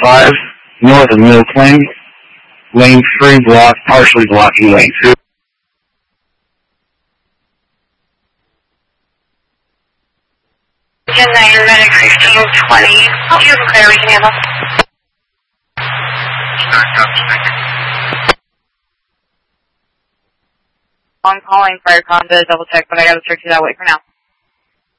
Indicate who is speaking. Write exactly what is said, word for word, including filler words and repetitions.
Speaker 1: five, north of Middle Plain. Lane three blocked, partially blocking lane two.
Speaker 2: Gen nine, medic fifteen twenty. Oh, you have a clear, we can handle. I'm calling Fire Con to double check, but I gotta search it out. Wait for now.